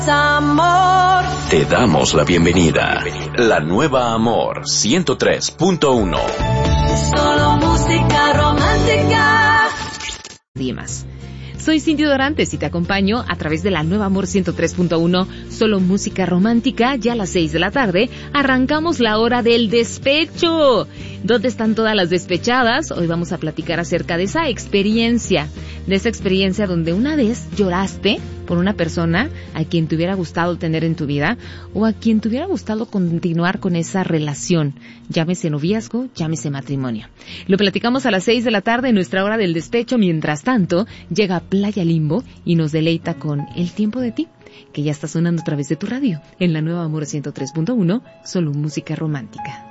Amor. Te damos la bienvenida. La nueva Amor 103.1. Solo música romántica. Dimas. Soy Cindy Dorantes y te acompaño a través de la nueva Amor 103.1, solo música romántica. Ya a las 6 de la tarde arrancamos la hora del despecho. ¿Dónde están todas las despechadas? Hoy vamos a platicar acerca de esa experiencia donde una vez lloraste por una persona a quien te hubiera gustado tener en tu vida o a quien te hubiera gustado continuar con esa relación, llámese noviazgo, llámese matrimonio. Lo platicamos a las 6 de la tarde en nuestra hora del despecho. Mientras tanto, llega Playa Limbo y nos deleita con El tiempo de ti, que ya está sonando a través de tu radio, en la nueva Amor 103.1, solo música romántica.